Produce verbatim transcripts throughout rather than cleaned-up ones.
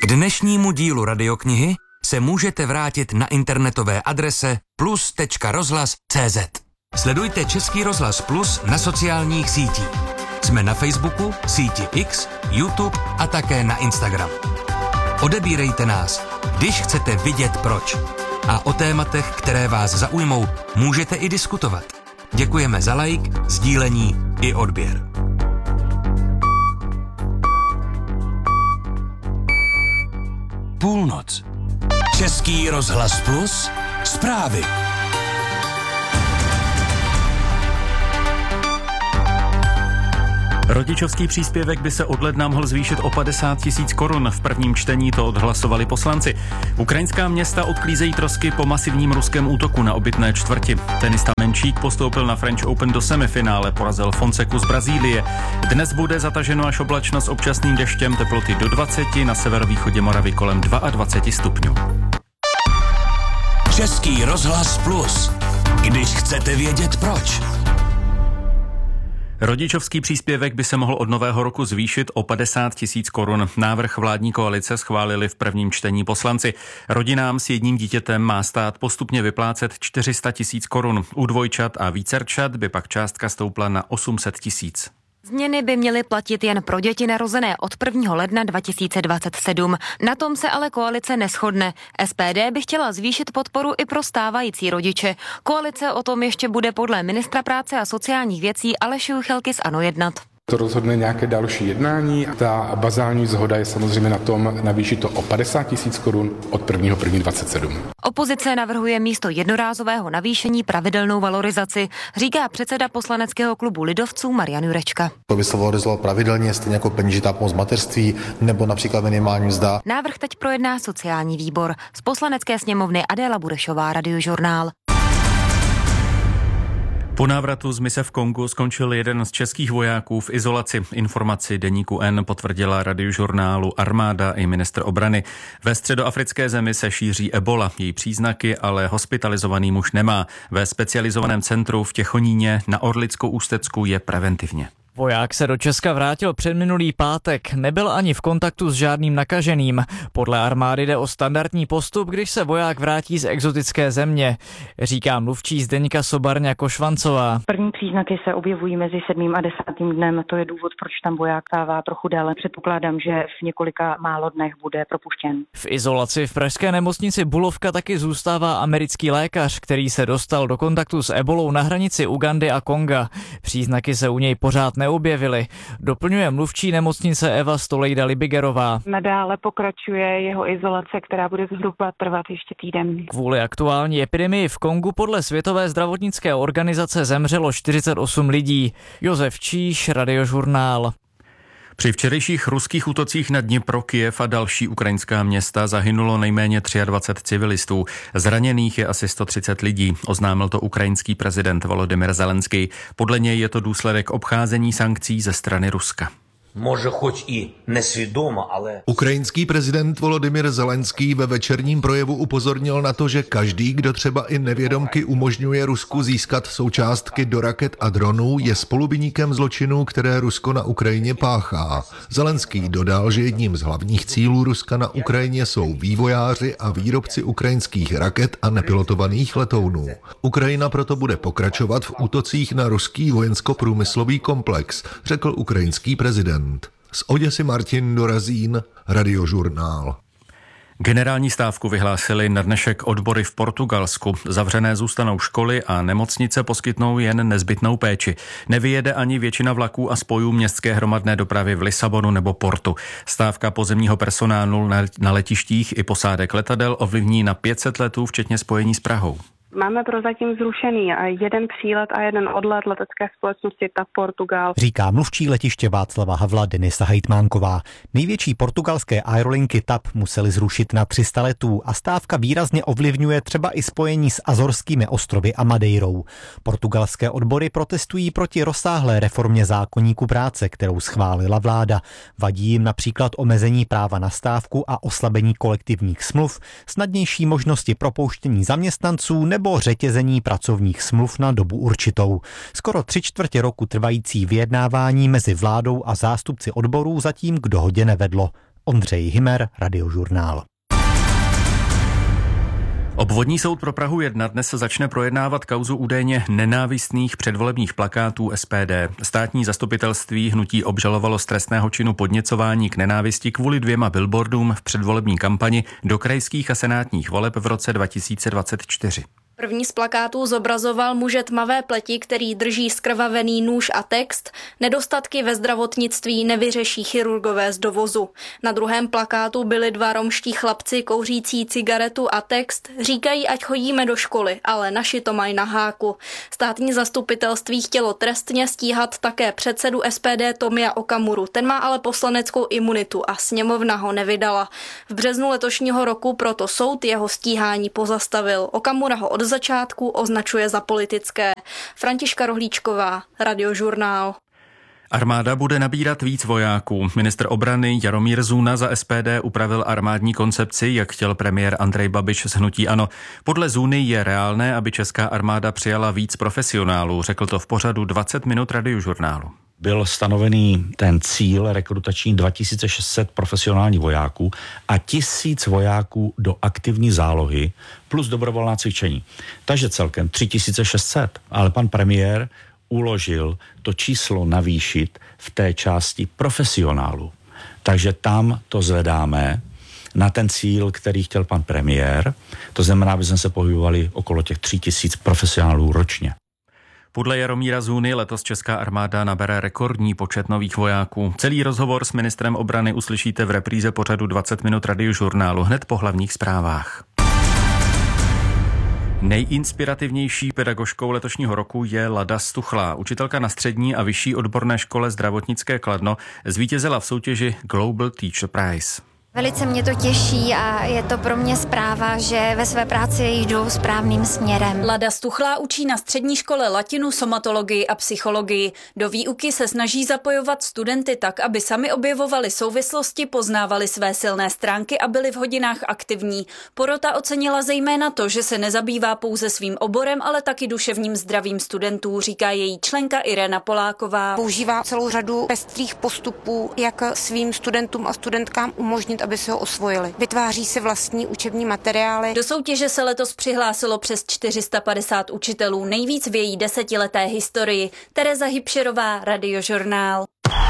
dnešnímu dílu radioknihy se můžete vrátit na internetové adrese plus tečka rozhlas tečka cé zet. Sledujte Český rozhlas Plus na sociálních sítích. Jsme na Facebooku, síti X, YouTube a také na Instagram. Odebírejte nás, když chcete vidět proč. A o tématech, které vás zaujmou, můžete i diskutovat. Děkujeme za like, sdílení i odběr. Půlnoc. Český rozhlas Plus. Zprávy. Rodičovský příspěvek by se od ledna mohl zvýšit o padesát tisíc korun. V prvním čtení to odhlasovali poslanci. Ukrajinská města odklízejí trosky po masivním ruském útoku na obytné čtvrti. Tenista Menčík postoupil na French Open do semifinále, porazil Fonseku z Brazílie. Dnes bude zataženo až oblačno s občasným deštěm, teploty do dvaceti, na severovýchodě Moravy kolem dvacet dva stupňů. Český rozhlas Plus. Když chcete vědět proč. Rodičovský příspěvek by se mohl od nového roku zvýšit o padesát tisíc korun. Návrh vládní koalice schválili v prvním čtení poslanci. Rodinám s jedním dítětem má stát postupně vyplácet čtyři sta tisíc korun. U dvojčat a vícerčat by pak částka stoupla na osm set tisíc. Změny by měly platit jen pro děti narozené od prvního ledna dva tisíce dvacet sedm. Na tom se ale koalice neshodne. es pé dé by chtěla zvýšit podporu i pro stávající rodiče. Koalice o tom ještě bude podle ministra práce a sociálních věcí Aleše Juchelky z ANO jednat. To rozhodne nějaké další jednání. Ta bazální zhoda je samozřejmě na tom navýšit to o padesát tisíc korun od prvního prvního dvacet sedm. Opozice navrhuje místo jednorázového navýšení pravidelnou valorizaci, říká předseda poslaneckého klubu lidovců Marian Jurečka. To by se valorizovalo pravidelně, stejně jako peněžitá pomoc mateřství nebo například minimální mzda. Návrh teď projedná sociální výbor. Z poslanecké sněmovny Adéla Burešová, Radiožurnál. Po návratu z mise v Kongu skončil jeden z českých vojáků v izolaci. Informaci deníku N potvrdila Radiožurnálu armáda i ministr obrany. Ve středoafrické zemi se šíří ebola. Její příznaky ale hospitalizovaný muž nemá. Ve specializovaném centru v Těchoníně na Orlickou Ústecku je preventivně. Voják se do Česka vrátil předminulý pátek, nebyl ani v kontaktu s žádným nakaženým. Podle armády jde o standardní postup, když se voják vrátí z exotické země, říká mluvčí Zdeňka Sobarňa-Košvancová. První příznaky se objevují mezi sedmým a desátým dnem, to je důvod, proč tam voják stává trochu déle. Předpokládám, že v několika málo dnech bude propuštěn. V izolaci v pražské nemocnici Bulovka taky zůstává americký lékař, který se dostal do kontaktu s ebolou na hranici Ugandy a Konga. Příznaky se u něj pořád ne neobjevily. Doplňuje mluvčí nemocnice Eva Stolejda-Libigerová. Nadále pokračuje jeho izolace, která bude zhruba trvat ještě týden. Kvůli aktuální epidemii v Kongu podle Světové zdravotnické organizace zemřelo čtyřicet osm lidí. Josef Číš, Radiožurnál. Při včerejších ruských útocích na Dnipro, Kyjev a další ukrajinská města zahynulo nejméně dvacet tři civilistů. Zraněných je asi sto třicet lidí, oznámil to ukrajinský prezident Volodymyr Zelenský. Podle něj je to důsledek obcházení sankcí ze strany Ruska. Може, хоч і несвідомо, але... Ukrajinský prezident Volodymyr Zelenský ve večerním projevu upozornil na to, že každý, kdo třeba i nevědomky umožňuje Rusku získat součástky do raket a dronů, je spoluviníkem zločinů, které Rusko na Ukrajině páchá. Zelenský dodal, že jedním z hlavních cílů Ruska na Ukrajině jsou vývojáři a výrobci ukrajinských raket a nepilotovaných letounů. Ukrajina proto bude pokračovat v útocích na ruský vojensko-průmyslový komplex, řekl ukrajinský prezident. Z Oděsy Martin Dorazín, Radiožurnál. Generální stávku vyhlásili na dnešek odbory v Portugalsku. Zavřené zůstanou školy a nemocnice poskytnou jen nezbytnou péči. Nevyjede ani většina vlaků a spojů městské hromadné dopravy v Lisabonu nebo Portu. Stávka pozemního personálu na letištích i posádek letadel ovlivní na pět set letů, včetně spojení s Prahou. Máme prozatím zrušený jeden přílet a jeden odlet letecké společnosti TAP Portugal. Říká mluvčí letiště Václava Havla Denisa Hejtmánková. Největší portugalské aerolinky TAP museli zrušit na tři sta letů a stávka výrazně ovlivňuje třeba i spojení s Azorskými ostrovy a Madeirou. Portugalské odbory protestují proti rozsáhlé reformě zákoníku práce, kterou schválila vláda. Vadí jim například omezení práva na stávku a oslabení kolektivních smluv, snadnější možnosti propouštění zaměstnanců nebo řetězení pracovních smluv na dobu určitou. Skoro tři čtvrtě roku trvající vyjednávání mezi vládou a zástupci odborů zatím k dohodě nevedlo. Ondřej Hymer, Radiožurnál. Obvodní soud pro Prahu jedna dnes se začne projednávat kauzu údajně nenávistných předvolebních plakátů S P D. Státní zastupitelství hnutí obžalovalo z trestného činu podněcování k nenávisti kvůli dvěma billboardům v předvolební kampani do krajských a senátních voleb v roce dva tisíce dvacet čtyři. První z plakátů zobrazoval muže tmavé pleti, který drží zkrvavený nůž a text: nedostatky ve zdravotnictví nevyřeší chirurgové z dovozu. Na druhém plakátu byli dva romští chlapci kouřící cigaretu a text: říkají, ať chodíme do školy, ale naši to mají na háku. Státní zastupitelství chtělo trestně stíhat také předsedu S P D Tomia Okamuru. Ten má ale poslaneckou imunitu a sněmovna ho nevydala. V březnu letošního roku proto soud jeho stíhání pozastavil. Okamura ho od začátku označuje za politické. Františka Rohlíčková, Radiožurnál. Armáda bude nabírat víc vojáků. Ministr obrany Jaromír Zůna za S P D upravil armádní koncepci, jak chtěl premiér Andrej Babiš z hnutí ANO. Podle Zůny je reálné, aby česká armáda přijala víc profesionálů, řekl to v pořadu dvacet minut Radiožurnálu. Byl stanovený ten cíl rekrutační dva tisíce šest set profesionálních vojáků a tisíc vojáků do aktivní zálohy plus dobrovolná cvičení. Takže celkem tři tisíce šest set. Ale pan premiér uložil to číslo navýšit v té části profesionálů. Takže tam to zvedáme na ten cíl, který chtěl pan premiér. To znamená, aby jsme se pohybovali okolo těch tři tisíc profesionálů ročně. Podle Jaromíra Zůny letos česká armáda nabere rekordní počet nových vojáků. Celý rozhovor s ministrem obrany uslyšíte v repríze pořadu dvacet minut Radiožurnálu hned po hlavních zprávách. Nejinspirativnější pedagožkou letošního roku je Lada Stuchlá. Učitelka na střední a vyšší odborné škole zdravotnické Kladno zvítězila v soutěži Global Teacher Prize. Velice mě to těší a je to pro mě zpráva, že ve své práci jdu správným směrem. Lada Stuchlá učí na střední škole latinu, somatologii a psychologii. Do výuky se snaží zapojovat studenty tak, aby sami objevovali souvislosti, poznávali své silné stránky a byli v hodinách aktivní. Porota ocenila zejména to, že se nezabývá pouze svým oborem, ale taky duševním zdravím studentů, říká její členka Irena Poláková. Používá celou řadu pestrých postupů, jak svým studentům a studentkám umožnit, aby se ho osvojili. Vytváří si vlastní učební materiály. Do soutěže se letos přihlásilo přes čtyři sta padesát učitelů, nejvíc v její desetileté historii. Tereza Hybšerová, Radiožurnál.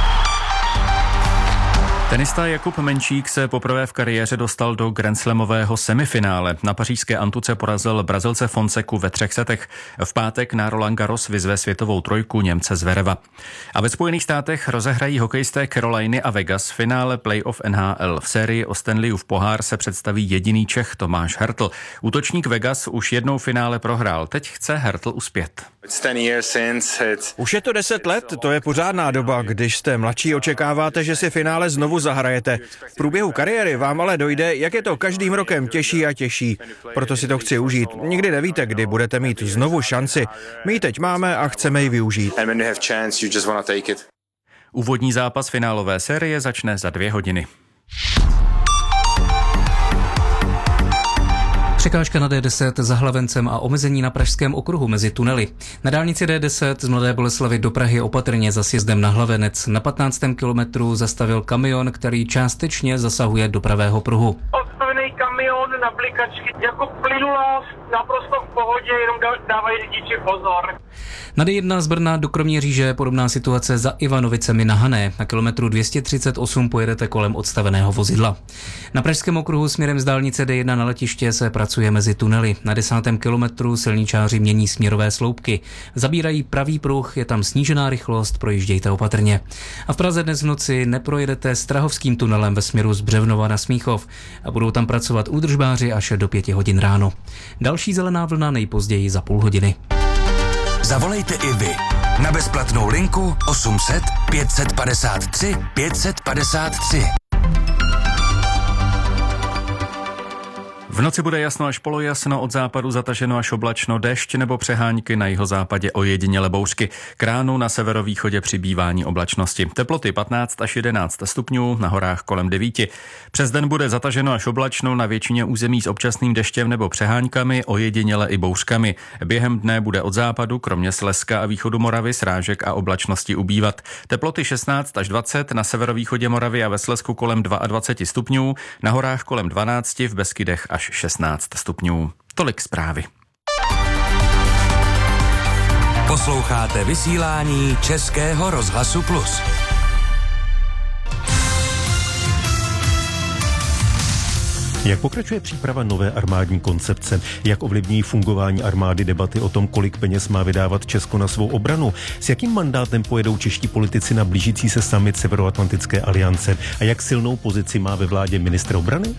Tenista Jakub Menčík se poprvé v kariéře dostal do grandslamového semifinále. Na pařížské Antuce porazil Brazilce Fonseku ve třech setech. V pátek na Roland Garros vyzve světovou trojku Němce Zvereva. A ve Spojených státech rozehrají hokejisté Caroliny a Vegas finále playoff N H L. V sérii o Stanleyův pohár se představí jediný Čech Tomáš Hertl. Útočník Vegas už jednou finále prohrál. Teď chce Hertl uspět. Už je to deset let, to je pořádná doba. Když jste mladší, očekáváte, že si finále znovu zahrajete. V průběhu kariéry vám ale dojde, jak je to každým rokem těžší a těžší. Proto si to chci užít. Nikdy nevíte, kdy budete mít znovu šanci. My ji teď máme a chceme ji využít. Úvodní zápas finálové série začne za dvě hodiny. Překážka na D deset za Hlavencem a omezení na pražském okruhu mezi tunely. Na dálnici D deset z Mladé Boleslavi do Prahy opatrně za sjezdem na Hlavenec. Na patnáctém kilometru zastavil kamion, který částečně zasahuje do pravého pruhu. Odstavený kamion na blikačky jako plynula, naprosto v pohodě, jenom dávají řidiči pozor. Na D jedna z Brna do Kroměříže podobná situace za Ivanovicemi na Hané. Na kilometru dvě stě třicet osm pojedete kolem odstaveného vozidla. Na pražském okruhu směrem z dálnice D jedna na letiště se pracuje mezi tunely. Na desátém kilometru silničáři mění směrové sloupky. Zabírají pravý pruh, je tam snížená rychlost, projíždějte opatrně. A v Praze dnes v noci neprojedete Strahovským tunelem ve směru z Břevnova na Smíchov a budou tam pracovat údržbáři až do pěti hodin ráno. Další zelená vlna nejpozději za půl hodiny. Zavolejte i vy na bezplatnou linku osm set pět set padesát tři pět set padesát tři. V noci bude jasno až polojasno, od západu zataženo až oblačno, déšť nebo přehánky, na jihozápadě ojediněle bouřky. K ránu na severovýchodě přibývání oblačnosti. Teploty patnáct až jedenáct stupňů, na horách kolem devět. Přes den bude zataženo až oblačno, na většině území s občasným deštěm nebo přeháňkami, ojediněle i bouřkami. Během dne bude od západu, kromě Slezska a východu Moravy, srážek a oblačnosti ubývat. Teploty šestnáct až dvacet, na severovýchodě Moravy a ve Slezsku kolem dvacet dva stupňů, na horách kolem dvanáct, v Beskydech až šestnáct stupňů. Tolik zprávy. Posloucháte vysílání Českého rozhlasu Plus. Jak pokračuje příprava nové armádní koncepce? Jak ovlivní fungování armády debaty o tom, kolik peněz má vydávat Česko na svou obranu? S jakým mandátem pojedou čeští politici na blížící se summit Severoatlantické aliance? A jak silnou pozici má ve vládě ministr obrany?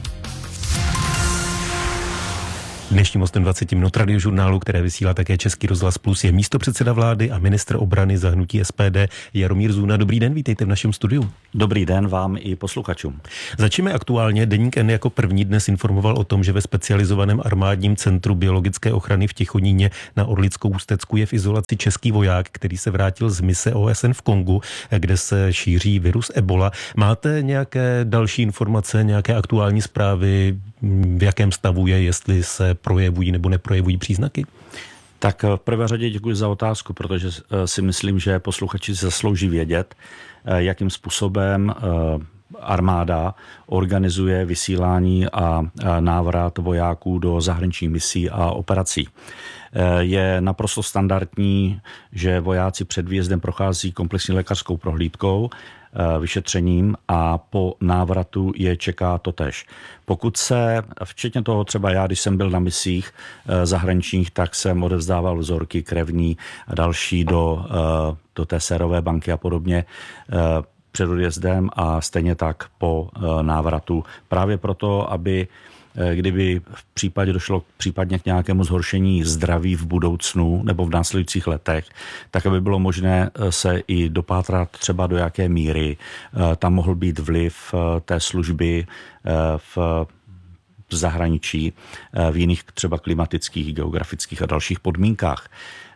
Dnešním hostem dvacet minut radiožurnálu, které vysílá také Český rozhlas Plus, je místopředseda vlády a ministr obrany za hnutí S P D Jaromír Zuna. Dobrý den, vítejte v našem studiu. Dobrý den vám i posluchačům. Začneme aktuálně. Deník N jako první dnes informoval o tom, že ve specializovaném armádním centru biologické ochrany v Tichoníně na Orlickou Ústecku je v izolaci český voják, který se vrátil z mise O S N v Kongu, kde se šíří virus Ebola. Máte nějaké další informace, nějaké aktuální zprávy, v jakém stavu je, jestli se projevují nebo neprojevují příznaky? Tak v prvé řadě děkuji za otázku, protože si myslím, že posluchači si zaslouží vědět, jakým způsobem armáda organizuje vysílání a návrat vojáků do zahraničních misí a operací. Je naprosto standardní, že vojáci před výjezdem prochází komplexní lékařskou prohlídkou, vyšetřením a po návratu je čeká totéž. Pokud se, včetně toho třeba já, když jsem byl na misích zahraničních, tak jsem odevzdával vzorky krevní a další do, do té sérové banky a podobně před odjezdem a stejně tak po návratu. Právě proto, aby kdyby v případě došlo případně k nějakému zhoršení zdraví v budoucnu nebo v následujících letech, tak aby bylo možné se i dopátrat třeba do jaké míry tam mohl být vliv té služby v zahraničí, v jiných třeba klimatických, geografických a dalších podmínkách.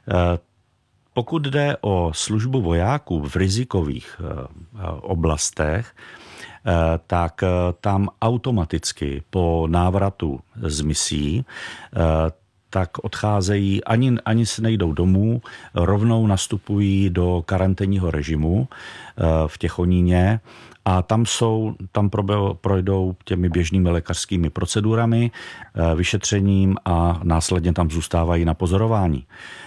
Pokud jde o službu vojáků v rizikových oblastech, tak tam automaticky po návratu z misí tak odcházejí, ani, ani se nejdou domů, rovnou nastupují do karanténního režimu v Těchoníně a tam jsou, tam projdou těmi běžnými lékařskými procedurami, vyšetřením a následně tam zůstávají na pozorování.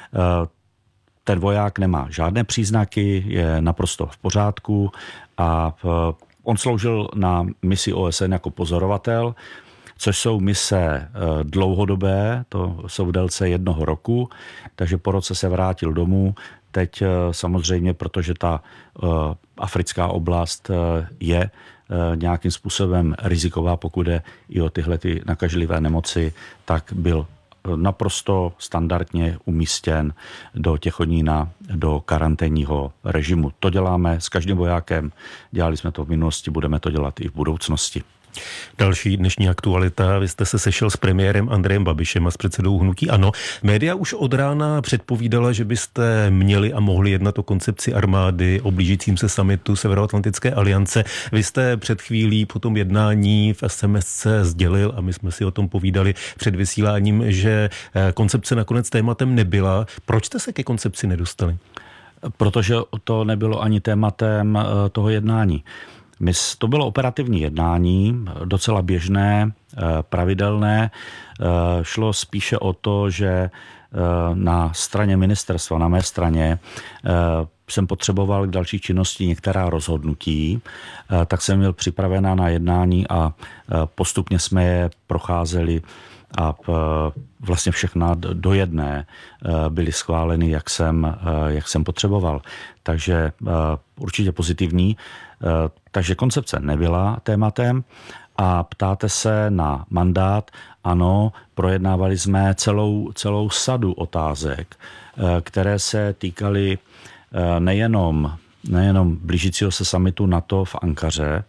Ten voják nemá žádné příznaky, je naprosto v pořádku a on sloužil na misi O S N jako pozorovatel, což jsou mise dlouhodobé, to jsou v délce jednoho roku, takže po roce se vrátil domů. Teď samozřejmě, protože ta africká oblast je nějakým způsobem riziková, pokud jde i o tyhle ty nakažlivé nemoci, tak byl naprosto standardně umístěn do Těchonína, do karanténního režimu. To děláme s každým vojákem, dělali jsme to v minulosti, budeme to dělat i v budoucnosti. Další dnešní aktualita. Vy jste se sešel s premiérem Andrejem Babišem a s předsedou hnutí ANO. Média už od rána předpovídala, že byste měli a mohli jednat o koncepci armády, o blížícím se summitu Severoatlantické aliance. Vy jste před chvílí po tom jednání v es em es sdělil, a my jsme si o tom povídali před vysíláním, že koncepce nakonec tématem nebyla. Proč jste se ke koncepci nedostali? Protože to nebylo ani tématem toho jednání. To bylo operativní jednání, docela běžné, pravidelné. Šlo spíše o to, že na straně ministerstva, na mé straně, jsem potřeboval k další činnosti některá rozhodnutí, tak jsem měl připravená na jednání a postupně jsme je procházeli a vlastně všechna do jedné byly schváleny, jak jsem, jak jsem potřeboval. Takže určitě pozitivní. Takže koncepce nebyla tématem a ptáte se na mandát. Ano, projednávali jsme celou, celou sadu otázek, které se týkaly nejenom, nejenom blížícího se summitu NATO v Ankaře,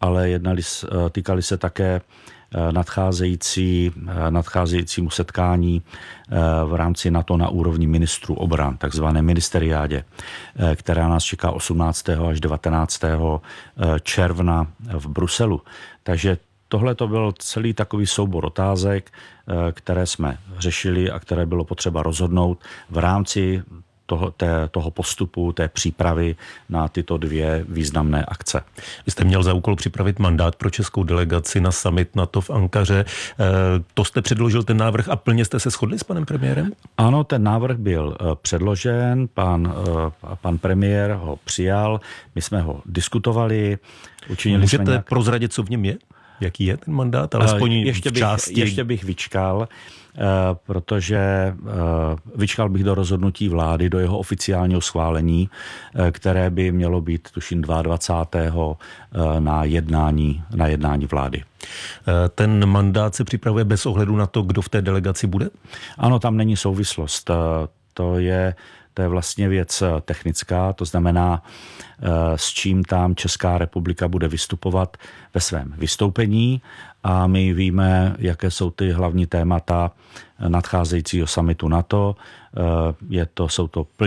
ale jednali, týkali se také nadcházející, nadcházejícímu setkání v rámci NATO na úrovni ministrů obran, takzvané ministeriádě, která nás čeká osmnáctého až devatenáctého června v Bruselu. Takže tohle to byl celý takový soubor otázek, které jsme řešili a které bylo potřeba rozhodnout v rámci toho, té, toho postupu, té přípravy na tyto dvě významné akce. Vy jste měl za úkol připravit mandát pro českou delegaci na summit NATO v Ankaře. To jste předložil ten návrh a plně jste se shodli s panem premiérem? Ano, ten návrh byl předložen, pan, pan premiér ho přijal, my jsme ho diskutovali. Učinili Můžete jsme nějak... prozradit, co v něm je? Jaký je ten mandát? Alespoň ještě v bych, části. Ještě bych vyčkal, protože vyčkal bych do rozhodnutí vlády, do jeho oficiálního schválení, které by mělo být, tuším, dvacátého druhého na jednání, na jednání vlády. Ten mandát se připravuje bez ohledu na to, kdo v té delegaci bude? Ano, tam není souvislost. To je To je vlastně věc technická, to znamená, s čím tam Česká republika bude vystupovat ve svém vystoupení a my víme, jaké jsou ty hlavní témata nadcházejícího summitu NATO. Je to, jsou to